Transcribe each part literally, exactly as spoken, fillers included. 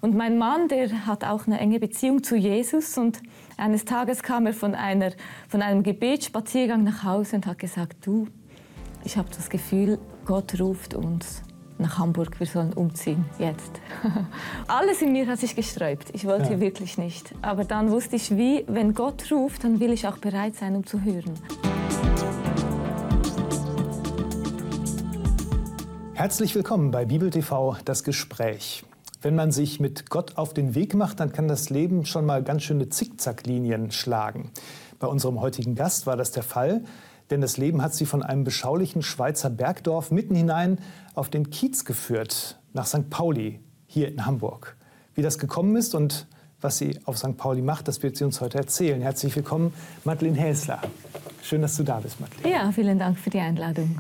Und mein Mann, der hat auch eine enge Beziehung zu Jesus. Und eines Tages kam er von, einer, von einem Gebetsspaziergang nach Hause und hat gesagt, du, ich habe das Gefühl, Gott ruft uns nach Hamburg, wir sollen umziehen, jetzt. Alles in mir hat sich gesträubt, ich wollte Ja. wirklich nicht. Aber dann wusste ich, wie, wenn Gott ruft, dann will ich auch bereit sein, um zu hören. Herzlich willkommen bei Bibel T V, das Gespräch. Wenn man sich mit Gott auf den Weg macht, dann kann das Leben schon mal ganz schöne Zickzacklinien schlagen. Bei unserem heutigen Gast war das der Fall, denn das Leben hat sie von einem beschaulichen Schweizer Bergdorf mitten hinein auf den Kiez geführt, nach Sankt Pauli, hier in Hamburg. Wie das gekommen ist und was sie auf Sankt Pauli macht, das wird sie uns heute erzählen. Herzlich willkommen, Madeleine Häsler. Schön, dass du da bist, Madeleine. Ja, vielen Dank für die Einladung.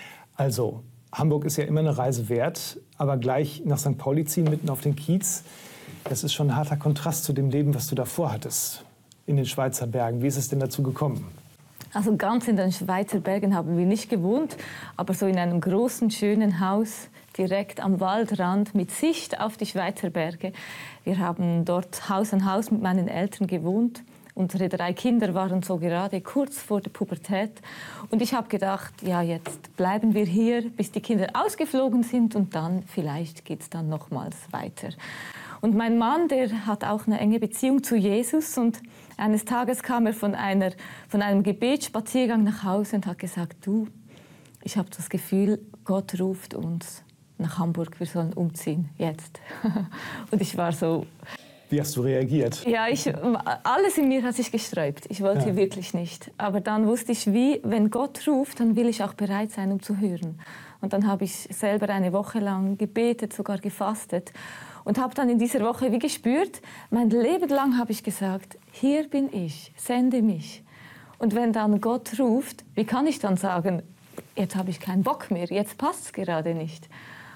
Also, Hamburg ist ja immer eine Reise wert, aber gleich nach Sankt Pauli ziehen, mitten auf den Kiez, das ist schon ein harter Kontrast zu dem Leben, was du davor hattest, in den Schweizer Bergen. Wie ist es denn dazu gekommen? Also ganz in den Schweizer Bergen haben wir nicht gewohnt, aber so in einem großen, schönen Haus direkt am Waldrand mit Sicht auf die Schweizer Berge. Wir haben dort Haus an Haus mit meinen Eltern gewohnt. Unsere drei Kinder waren so gerade kurz vor der Pubertät. Und ich habe gedacht, ja, jetzt bleiben wir hier, bis die Kinder ausgeflogen sind und dann vielleicht geht es dann nochmals weiter. Und mein Mann, der hat auch eine enge Beziehung zu Jesus. Und eines Tages kam er von, einer, von einem Gebetsspaziergang nach Hause und hat gesagt, du, ich habe das Gefühl, Gott ruft uns nach Hamburg, wir sollen umziehen, jetzt. Und ich war so... Wie hast du reagiert? Ja, ich, alles in mir hat sich gesträubt. Ich wollte Ja. wirklich nicht. Aber dann wusste ich, wie, wenn Gott ruft, dann will ich auch bereit sein, um zu hören. Und dann habe ich selber eine Woche lang gebetet, sogar gefastet. Und habe dann in dieser Woche wie gespürt, mein Leben lang habe ich gesagt, hier bin ich, sende mich. Und wenn dann Gott ruft, wie kann ich dann sagen, jetzt habe ich keinen Bock mehr, jetzt passt es gerade nicht.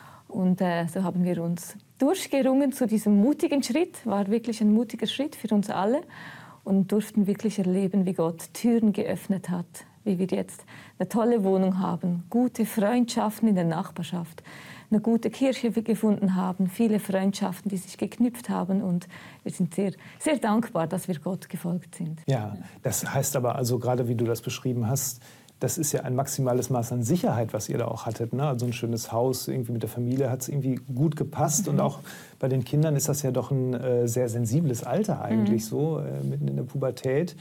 Und äh, so haben wir uns durchgerungen zu diesem mutigen Schritt, war wirklich ein mutiger Schritt für uns alle und durften wirklich erleben, wie Gott Türen geöffnet hat, wie wir jetzt eine tolle Wohnung haben, gute Freundschaften in der Nachbarschaft, eine gute Kirche gefunden haben, viele Freundschaften, die sich geknüpft haben und wir sind sehr, sehr dankbar, dass wir Gott gefolgt sind. Ja, das heißt aber also gerade, wie du das beschrieben hast, das ist ja ein maximales Maß an Sicherheit, was ihr da auch hattet. Ne? Also ein schönes Haus, irgendwie mit der Familie hat es irgendwie gut gepasst. Mhm. Und auch bei den Kindern ist das ja doch ein äh, sehr sensibles Alter eigentlich, mhm. so äh, mitten in der Pubertät.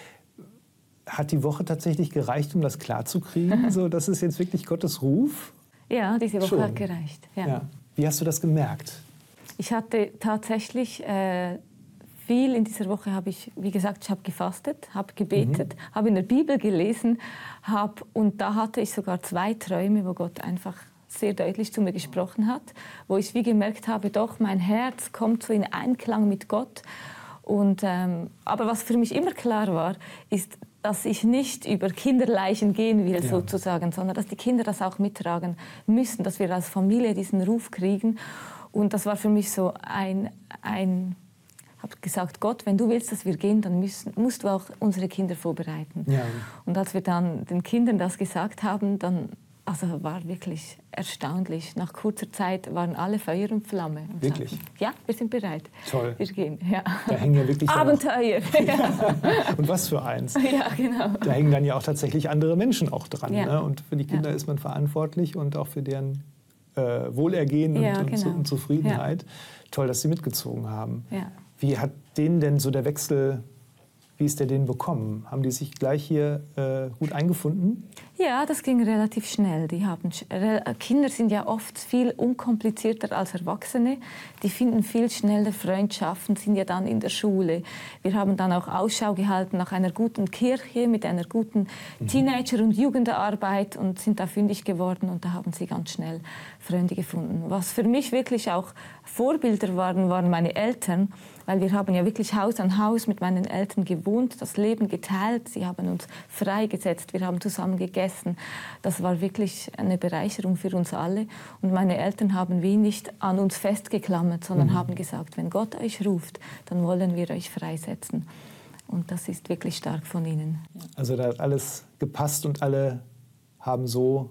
Hat die Woche tatsächlich gereicht, um das klarzukriegen? Mhm. So, das ist jetzt wirklich Gottes Ruf? Ja, diese Woche Schon. hat gereicht. Ja. Ja. Wie hast du das gemerkt? Ich hatte tatsächlich... Äh, Viel in dieser Woche habe ich, wie gesagt, ich habe gefastet, habe gebetet, mhm. habe in der Bibel gelesen, habe, und da hatte ich sogar zwei Träume, wo Gott einfach sehr deutlich zu mir gesprochen hat, wo ich wie gemerkt habe, doch, mein Herz kommt so in Einklang mit Gott. Und, ähm, aber was für mich immer klar war, ist, dass ich nicht über Kinderleichen gehen will, ja. sozusagen, sondern dass die Kinder das auch mittragen müssen, dass wir als Familie diesen Ruf kriegen. Und das war für mich so ein... ein Ich habe gesagt, Gott, wenn du willst, dass wir gehen, dann müssen, musst du auch unsere Kinder vorbereiten. Ja. Und als wir dann den Kindern das gesagt haben, dann also war wirklich erstaunlich. Nach kurzer Zeit waren alle Feuer und Flamme. Und wirklich? Sagten, ja, wir sind bereit. Toll. Wir gehen. Ja. Da hängen ja wirklich Abenteuer. Ja. Und was für eins. Ja, genau. Da hängen dann ja auch tatsächlich andere Menschen auch dran. Ja. Ne? Und für die Kinder ja. ist man verantwortlich und auch für deren äh, Wohlergehen und, ja, und, genau. und Zufriedenheit. Ja. Toll, dass Sie mitgezogen haben. Ja. Wie hat denen denn so der Wechsel, wie ist der denen bekommen? Haben die sich gleich hier äh, gut eingefunden? Ja, das ging relativ schnell. Die haben, Kinder sind ja oft viel unkomplizierter als Erwachsene. Die finden viel schneller Freundschaften, sind ja dann in der Schule. Wir haben dann auch Ausschau gehalten nach einer guten Kirche mit einer guten mhm. Teenager- und Jugendarbeit und sind da fündig geworden und da haben sie ganz schnell Freunde gefunden. Was für mich wirklich auch Vorbilder waren, waren meine Eltern, weil wir haben ja wirklich Haus an Haus mit meinen Eltern gewohnt, das Leben geteilt. Sie haben uns freigesetzt, wir haben zusammen gegessen. Das war wirklich eine Bereicherung für uns alle. Und meine Eltern haben wie nicht an uns festgeklammert, sondern mhm. haben gesagt, wenn Gott euch ruft, dann wollen wir euch freisetzen. Und das ist wirklich stark von ihnen. Also da hat alles gepasst und alle haben so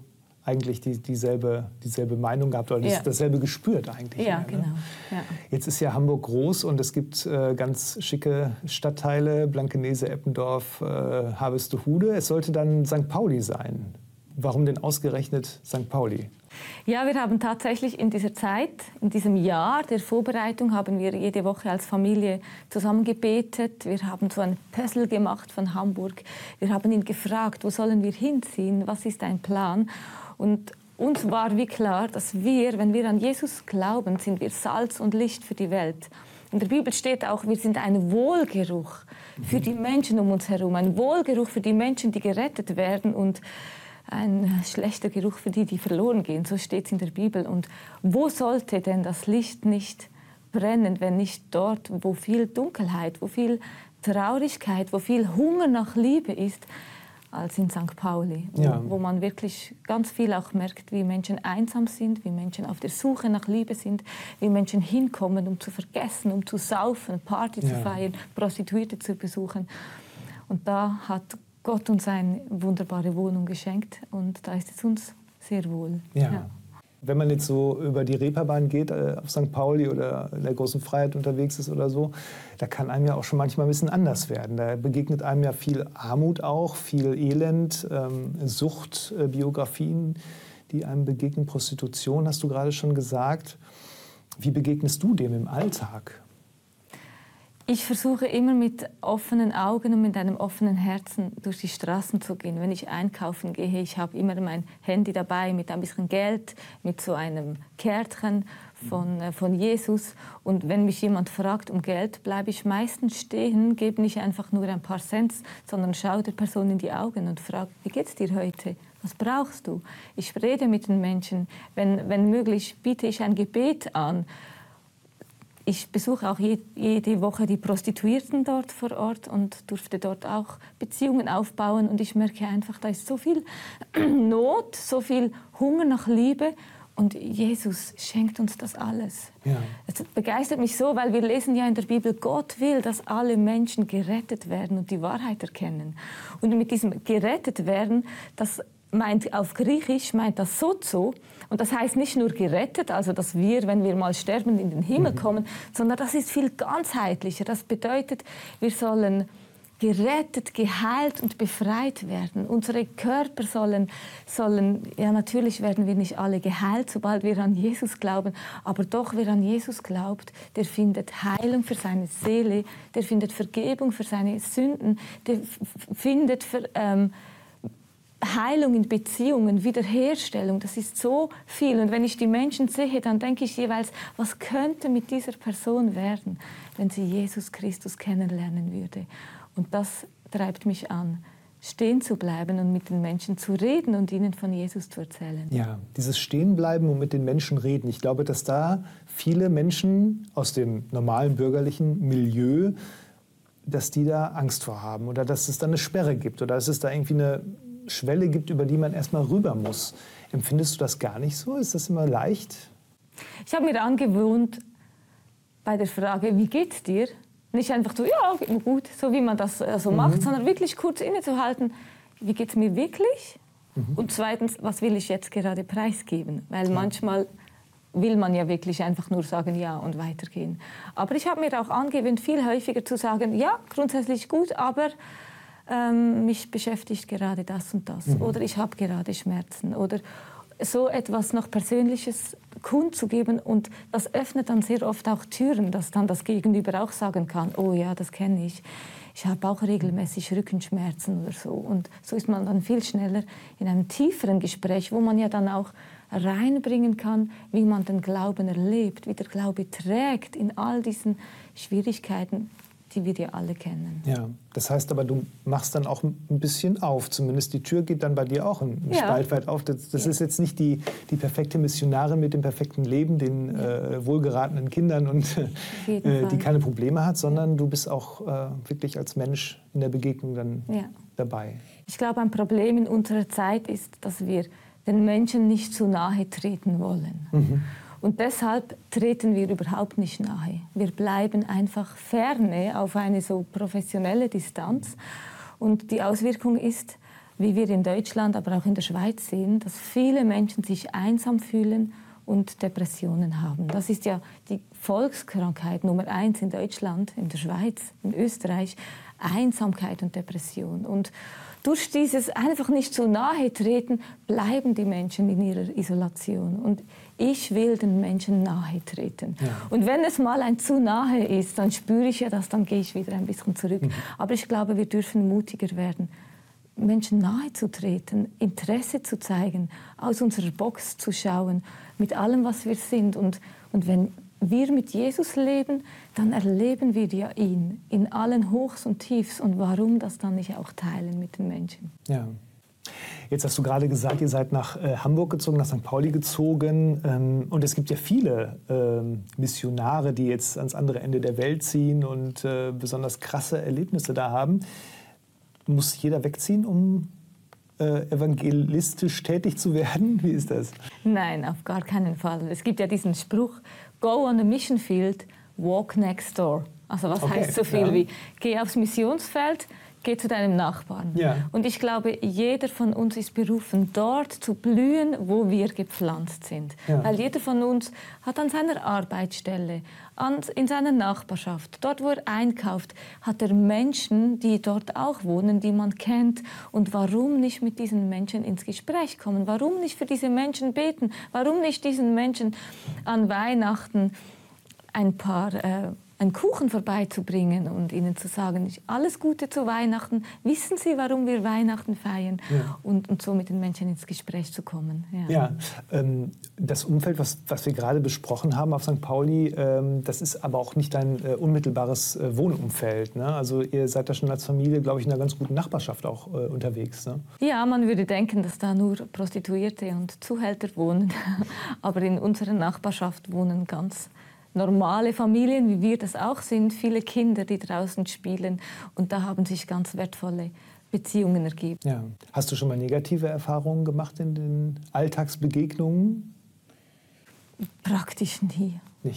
eigentlich die, dieselbe, dieselbe Meinung gehabt oder ja. dasselbe gespürt eigentlich. Ja, mehr, genau. Ne? Ja. Jetzt ist ja Hamburg groß und es gibt äh, ganz schicke Stadtteile, Blankenese, Eppendorf, äh, Harvestehude. Es sollte dann Sankt Pauli sein. Warum denn ausgerechnet Sankt Pauli? Ja, wir haben tatsächlich in dieser Zeit, in diesem Jahr der Vorbereitung, haben wir jede Woche als Familie zusammen gebetet. Wir haben so ein Puzzle gemacht von Hamburg. Wir haben ihn gefragt, wo sollen wir hinziehen, was ist ein Plan? Und uns war wie klar, dass wir, wenn wir an Jesus glauben, sind wir Salz und Licht für die Welt. In der Bibel steht auch, wir sind ein Wohlgeruch für die Menschen um uns herum, ein Wohlgeruch für die Menschen, die gerettet werden und ein schlechter Geruch für die, die verloren gehen. So steht es in der Bibel. Und wo sollte denn das Licht nicht brennen, wenn nicht dort, wo viel Dunkelheit, wo viel Traurigkeit, wo viel Hunger nach Liebe ist, als in Sankt Pauli, wo, ja. wo man wirklich ganz viel auch merkt, wie Menschen einsam sind, wie Menschen auf der Suche nach Liebe sind, wie Menschen hinkommen, um zu vergessen, um zu saufen, Party ja. zu feiern, Prostituierte zu besuchen. Und da hat Gott uns eine wunderbare Wohnung geschenkt und da ist es uns sehr wohl. Ja. Ja. Wenn man jetzt so über die Reeperbahn geht, äh, auf Sankt Pauli oder in der Großen Freiheit unterwegs ist oder so, da kann einem ja auch schon manchmal ein bisschen anders werden. Da begegnet einem ja viel Armut auch, viel Elend, ähm, Suchtbiografien, äh, die einem begegnen, Prostitution, hast du gerade schon gesagt. Wie begegnest du dem im Alltag? Ich versuche immer mit offenen Augen und mit einem offenen Herzen durch die Straßen zu gehen. Wenn ich einkaufen gehe, ich habe immer mein Handy dabei mit ein bisschen Geld, mit so einem Kärtchen von, äh, von Jesus. Und wenn mich jemand fragt um Geld, bleibe ich meistens stehen, gebe nicht einfach nur ein paar Cent, sondern schaue der Person in die Augen und frage, wie geht's dir heute? Was brauchst du? Ich rede mit den Menschen. Wenn, wenn möglich, biete ich ein Gebet an. Ich besuche auch jede Woche die Prostituierten dort vor Ort und durfte dort auch Beziehungen aufbauen. Und ich merke einfach, da ist so viel Not, so viel Hunger nach Liebe. Und Jesus schenkt uns das alles. Ja. Es begeistert mich so, weil wir lesen ja in der Bibel, Gott will, dass alle Menschen gerettet werden und die Wahrheit erkennen. Und mit diesem gerettet werden, das meint auf Griechisch meint das sozo. Und das heißt nicht nur gerettet, also dass wir, wenn wir mal sterben, in den Himmel kommen, sondern das ist viel ganzheitlicher. Das bedeutet, wir sollen gerettet, geheilt und befreit werden. Unsere Körper sollen, sollen, ja natürlich werden wir nicht alle geheilt, sobald wir an Jesus glauben, aber doch, wer an Jesus glaubt, der findet Heilung für seine Seele, der findet Vergebung für seine Sünden, der findet für, ähm, Heilung in Beziehungen, Wiederherstellung, das ist so viel. Und wenn ich die Menschen sehe, dann denke ich jeweils, was könnte mit dieser Person werden, wenn sie Jesus Christus kennenlernen würde. Und das treibt mich an, stehen zu bleiben und mit den Menschen zu reden und ihnen von Jesus zu erzählen. Ja, dieses Stehenbleiben und mit den Menschen reden. Ich glaube, dass da viele Menschen aus dem normalen bürgerlichen Milieu, dass die da Angst vor haben oder dass es da eine Sperre gibt oder dass es da irgendwie eine Schwelle gibt, über die man erstmal rüber muss. Empfindest du das gar nicht so? Ist das immer leicht? Ich habe mir angewöhnt, bei der Frage, wie geht's dir? Nicht einfach so, ja, gut, so wie man das äh, so mhm. macht, sondern wirklich kurz innezuhalten, wie geht's mir wirklich? Mhm. Und zweitens, was will ich jetzt gerade preisgeben? Weil ja. manchmal will man ja wirklich einfach nur sagen, ja und weitergehen. Aber ich habe mir auch angewöhnt, viel häufiger zu sagen, ja, grundsätzlich gut, aber Ähm, mich beschäftigt gerade das und das mhm. oder ich habe gerade Schmerzen oder so etwas noch Persönliches kundzugeben und das öffnet dann sehr oft auch Türen, dass dann das Gegenüber auch sagen kann, oh ja, das kenne ich, ich habe auch regelmäßig Rückenschmerzen oder so und so ist man dann viel schneller in einem tieferen Gespräch, wo man ja dann auch reinbringen kann, wie man den Glauben erlebt, wie der Glaube trägt in all diesen Schwierigkeiten, die wir ja alle kennen. Ja, das heißt aber, du machst dann auch ein bisschen auf. Zumindest die Tür geht dann bei dir auch ein ja. Spalt weit auf. Das, das ja. ist jetzt nicht die, die perfekte Missionarin mit dem perfekten Leben, den ja. äh, wohlgeratenen Kindern und äh, die keine Probleme hat, sondern du bist auch äh, wirklich als Mensch in der Begegnung dann ja. dabei. Ich glaube, ein Problem in unserer Zeit ist, dass wir den Menschen nicht zu nahe treten wollen. Mhm. Und deshalb treten wir überhaupt nicht nahe. Wir bleiben einfach ferne auf eine so professionelle Distanz. Und die Auswirkung ist, wie wir in Deutschland, aber auch in der Schweiz sehen, dass viele Menschen sich einsam fühlen und Depressionen haben. Das ist ja die Volkskrankheit Nummer eins in Deutschland, in der Schweiz, in Österreich, Einsamkeit und Depression. Und durch dieses einfach nicht zu nahe treten, bleiben die Menschen in ihrer Isolation. Und ich will den Menschen nahe treten. Ja. Und wenn es mal ein zu nahe ist, dann spüre ich ja das, dann gehe ich wieder ein bisschen zurück. Mhm. Aber ich glaube, wir dürfen mutiger werden, Menschen nahe zu treten, Interesse zu zeigen, aus unserer Box zu schauen, mit allem, was wir sind. Und, und wenn wir mit Jesus leben, dann erleben wir ja ihn in allen Hochs und Tiefs. Und warum das dann nicht auch teilen mit den Menschen? Ja. Jetzt hast du gerade gesagt, ihr seid nach äh, Hamburg gezogen, nach Sankt Pauli gezogen. Ähm, und es gibt ja viele ähm, Missionare, die jetzt ans andere Ende der Welt ziehen und äh, besonders krasse Erlebnisse da haben. Muss jeder wegziehen, um äh, evangelistisch tätig zu werden? Wie ist das? Nein, auf gar keinen Fall. Es gibt ja diesen Spruch, go on a mission field, walk next door. Also was okay, heißt so viel ja. wie, geh aufs Missionsfeld, geh zu deinem Nachbarn. Ja. Und ich glaube, jeder von uns ist berufen, dort zu blühen, wo wir gepflanzt sind. Ja. Weil jeder von uns hat an seiner Arbeitsstelle, an, in seiner Nachbarschaft, dort, wo er einkauft, hat er Menschen, die dort auch wohnen, die man kennt. Und warum nicht mit diesen Menschen ins Gespräch kommen? Warum nicht für diese Menschen beten? Warum nicht diesen Menschen an Weihnachten ein paar äh, einen Kuchen vorbeizubringen und ihnen zu sagen, alles Gute zu Weihnachten, wissen Sie, warum wir Weihnachten feiern? Ja. Und, und so mit den Menschen ins Gespräch zu kommen. Ja, ja ähm, das Umfeld, was, was wir gerade besprochen haben auf Sankt Pauli, ähm, das ist aber auch nicht dein äh, unmittelbares äh, Wohnumfeld. Ne? Also ihr seid da schon als Familie, glaube ich, in einer ganz guten Nachbarschaft auch äh, unterwegs. Ne? Ja, man würde denken, dass da nur Prostituierte und Zuhälter wohnen. Aber in unserer Nachbarschaft wohnen ganz normale Familien, wie wir das auch sind, viele Kinder, die draußen spielen. Und da haben sich ganz wertvolle Beziehungen ergeben. Ja. Hast du schon mal negative Erfahrungen gemacht in den Alltagsbegegnungen? Praktisch nie.